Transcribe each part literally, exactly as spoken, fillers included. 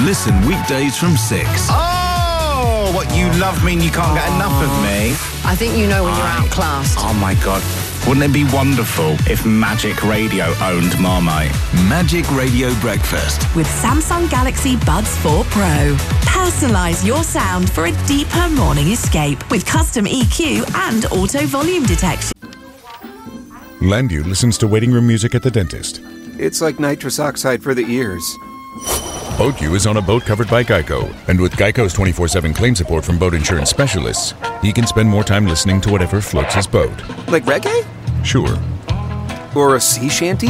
Listen weekdays from six. Oh, what you love me and you can't get enough of me. I think you know when you're outclassed. Oh my God. Wouldn't it be wonderful if Magic Radio owned Marmite? Magic Radio Breakfast. With Samsung Galaxy Buds four Pro. Personalise your sound for a deeper morning escape with custom E Q and auto volume detection. Landu listens to waiting room music at the dentist. It's like nitrous oxide for the ears. BoatU is on a boat covered by Geico, and with Geico's twenty-four seven claim support from boat insurance specialists, he can spend more time listening to whatever floats his boat. Like reggae? Sure. Or a sea shanty?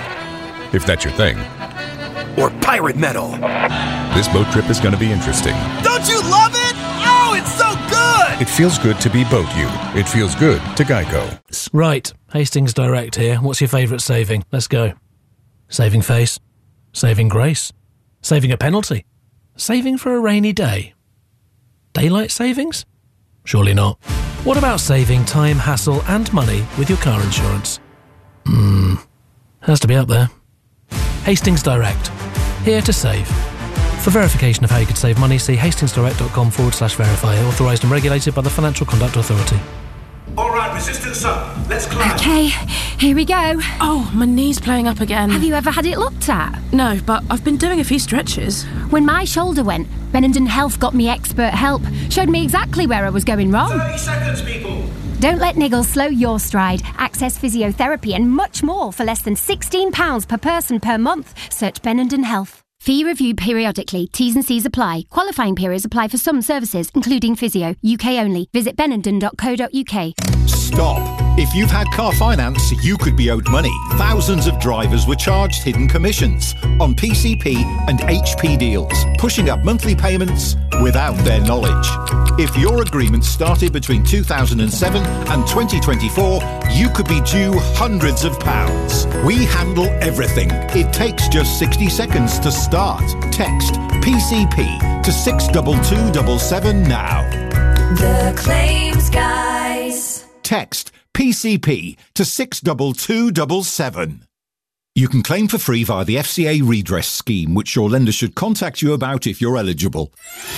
If that's your thing. Or pirate metal. This boat trip is going to be interesting. Don't you love it? Oh, it's so good! It feels good to be BoatU. It feels good to Geico. Right, Hastings Direct here. What's your favourite saving? Let's go. Saving face. Saving grace. Saving a penalty. Saving for a rainy day. Daylight savings? Surely not. What about saving time, hassle and money with your car insurance? Hmm, has to be up there. Hastings Direct. Here to save. For verification of how you could save money, see hastingsdirect.com forward slash verify. Authorised and regulated by the Financial Conduct Authority. All right, resistance up. Let's climb. Okay, here we go. Oh, my knee's playing up again. Have you ever had it looked at? No, but I've been doing a few stretches. When my shoulder went, Benenden Health got me expert help. Showed me exactly where I was going wrong. thirty seconds, people. Don't let niggles slow your stride. Access physiotherapy and much more for less than sixteen pounds per person per month. Search Benenden Health. Fee reviewed periodically. T's and C's apply. Qualifying periods apply for some services, including physio. U K only. Visit benenden dot co dot uk. Stop. If you've had car finance, you could be owed money. Thousands of drivers were charged hidden commissions on P C P and H P deals, pushing up monthly payments without their knowledge. If your agreement started between two thousand seven and twenty twenty-four, you could be due hundreds of pounds. We handle everything. It takes just sixty seconds to start. Text P C P to six two two seven seven now. The Claims Guys. Text P C P to six two two seven seven. You can claim for free via the F C A redress scheme, which your lender should contact you about if you're eligible.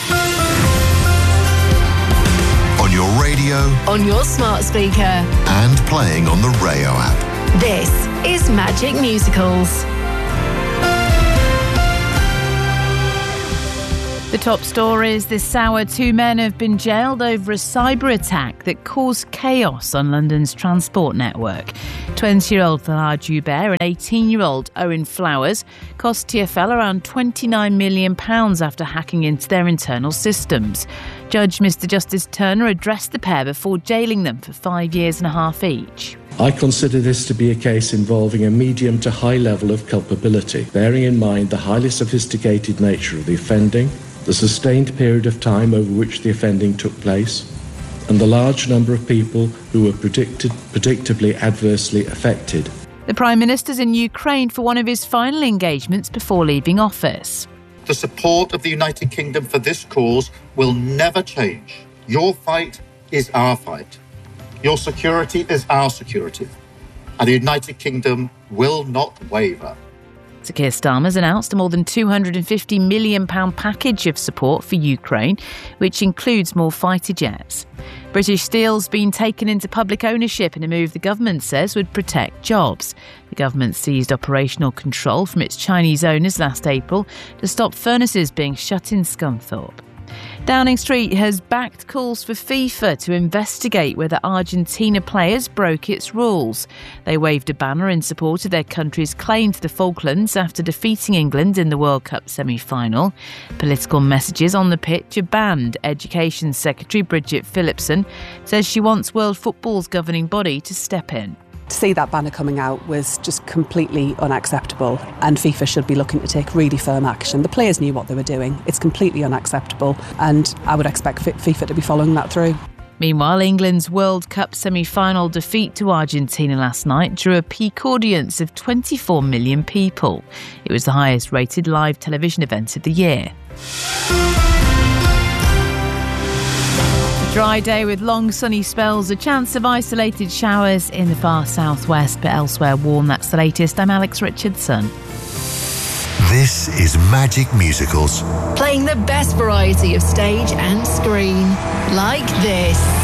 On your radio, On your smart speaker. and playing on the Rayo app. This is Magic Musicals. The top stories this hour: two men have been jailed over a cyber attack that caused chaos on London's transport network. twenty-year-old Talha Joubert and eighteen-year-old Owen Flowers cost T F L around twenty-nine million pounds after hacking into their internal systems. Judge Mister Justice Turner addressed the pair before jailing them for five years and a half each. I consider this to be a case involving a medium to high level of culpability, bearing in mind the highly sophisticated nature of the offending, the sustained period of time over which the offending took place, and the large number of people who were predicted, predictably adversely affected. The Prime Minister's in Ukraine for one of his final engagements before leaving office. The support of the United Kingdom for this cause will never change. Your fight is our fight. Your security is our security. And the United Kingdom will not waver. Sir Keir Starmer's announced a more than two hundred fifty million pounds package of support for Ukraine, which includes more fighter jets. British Steel's been taken into public ownership in a move the government says would protect jobs. The government seized operational control from its Chinese owners last April to stop furnaces being shut in Scunthorpe. Downing Street has backed calls for FIFA to investigate whether Argentina players broke its rules. They waved a banner in support of their country's claim to the Falklands after defeating England in the World Cup semi-final. Political messages on the pitch are banned. Education Secretary Bridget Phillipson says she wants World Football's governing body to step in. To see that banner coming out was just completely unacceptable, and FIFA should be looking to take really firm action. The players knew what they were doing. It's completely unacceptable, and I would expect FIFA to be following that through. Meanwhile, England's World Cup semi-final defeat to Argentina last night drew a peak audience of twenty-four million people. It was the highest rated live television event of the year. Dry day with long sunny spells, a chance of isolated showers in the far southwest, but elsewhere warm. That's the latest. I'm Alex Richardson. This is Magic Musicals. Playing the best variety of stage and screen. Like this.